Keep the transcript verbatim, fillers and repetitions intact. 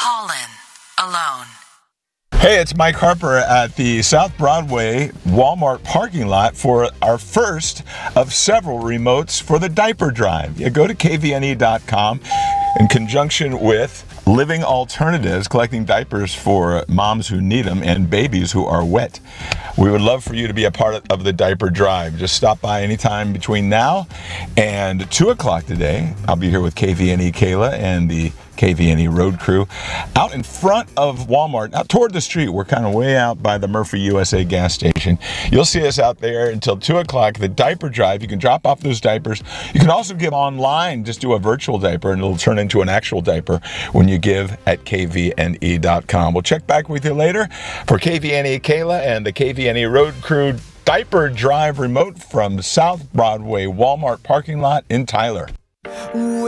Call in alone. Hey, it's Mike Harper at the South Broadway Walmart parking lot for our first of several remotes for the diaper drive. You go to K V N E dot com in conjunction with Living Alternatives, collecting diapers for moms who need them and babies who are wet. We would love for you to be a part of the diaper drive. Just stop by anytime between now and two o'clock today. I'll be here with K V N E Kayla and the K V N E road crew out in front of Walmart, out toward the street. We're kind of way out by the Murphy U S A gas station. You'll see us out there until two o'clock. The diaper drive, you can drop off those diapers. You can also give online, just do a virtual diaper and it'll turn into an actual diaper when you give at K V N E dot com. We'll check back with you later. For K V N E Kayla and the K V N E road crew, diaper drive remote from South Broadway Walmart parking lot in Tyler.